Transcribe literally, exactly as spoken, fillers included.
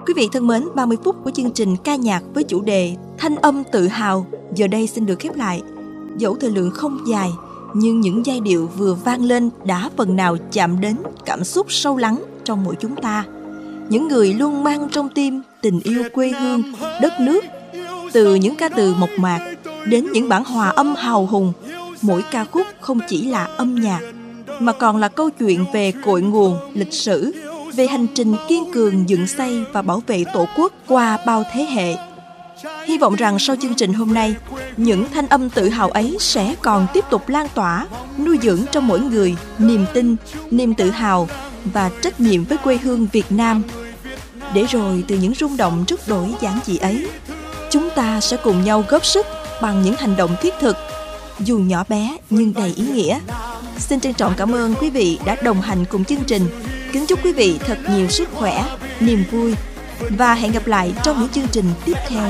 Quý vị thân mến, ba mươi phút của chương trình ca nhạc với chủ đề Thanh âm tự hào giờ đây xin được khép lại. Dẫu thời lượng không dài, nhưng những giai điệu vừa vang lên đã phần nào chạm đến cảm xúc sâu lắng trong mỗi chúng ta. Những người luôn mang trong tim tình yêu quê hương, đất nước. Từ những ca từ mộc mạc đến những bản hòa âm hào hùng, mỗi ca khúc không chỉ là âm nhạc, mà còn là câu chuyện về cội nguồn, lịch sử, về hành trình kiên cường dựng xây và bảo vệ Tổ quốc qua bao thế hệ. Hy vọng rằng sau chương trình hôm nay, những thanh âm tự hào ấy sẽ còn tiếp tục lan tỏa, nuôi dưỡng trong mỗi người niềm tin, niềm tự hào và trách nhiệm với quê hương Việt Nam. Để rồi từ những rung động rất đổi giản dị ấy, chúng ta sẽ cùng nhau góp sức bằng những hành động thiết thực, dù nhỏ bé nhưng đầy ý nghĩa. Xin trân trọng cảm ơn quý vị đã đồng hành cùng chương trình. Kính chúc quý vị thật nhiều sức khỏe, niềm vui và hẹn gặp lại trong những chương trình tiếp theo.